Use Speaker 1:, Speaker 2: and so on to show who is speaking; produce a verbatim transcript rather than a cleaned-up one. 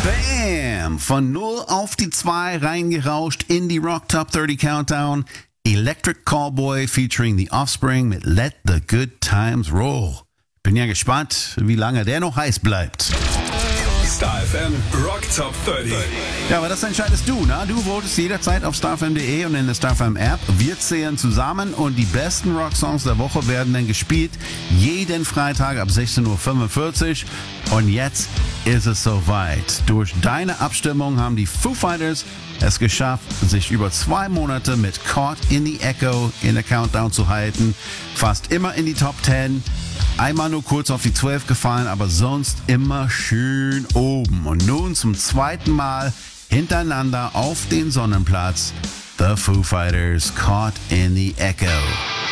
Speaker 1: Bam! Von null auf die zwei reingerauscht in die Rock Top dreißig Countdown. Electric Callboy featuring The Offspring mit Let the Good Times Roll. Bin ja gespannt, wie lange der noch heiß bleibt.
Speaker 2: Star F M Rock Top dreißig.
Speaker 1: Ja, aber das entscheidest du, ne? Du votest jederzeit auf starfm punkt de und in der StarFM App. Wir zählen zusammen und die besten Rocksongs der Woche werden dann gespielt. Jeden Freitag ab sechzehn Uhr fünfundvierzig. Und jetzt ist es soweit. Durch deine Abstimmung haben die Foo Fighters es geschafft, sich über zwei Monate mit Caught in the Echo in der Countdown zu halten. Fast immer in die Top zehn. Einmal nur kurz auf die zwölf gefallen, aber sonst immer schön oben. Und nun zum zweiten Mal hintereinander auf den Sonnenplatz. The Foo Fighters, Caught in the Echo.